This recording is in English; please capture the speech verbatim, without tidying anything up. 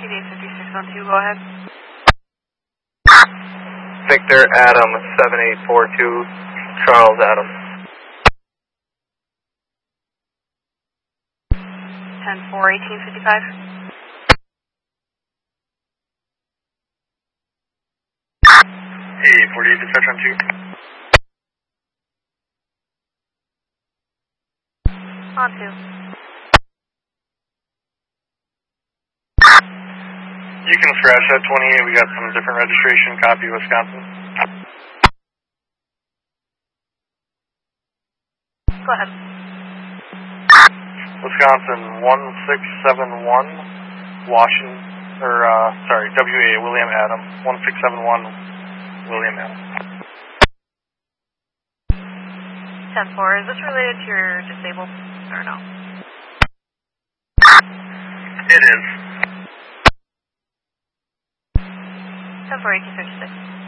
D fifty-six one two, go ahead. Victor Adam seven eight four two, Charles Adam. ten four eighteen fifty-five. Hey, forty-eight dispatch on two. On two. You can scratch that twenty-eight, we got some different registration, copy Wisconsin. Go ahead. Wisconsin one six seven one, Washington, or uh, sorry, W A, William Adam, one six seven one, William Adam. ten four, is this related to your disabled or no? It is. ten four eighteen fifty-six.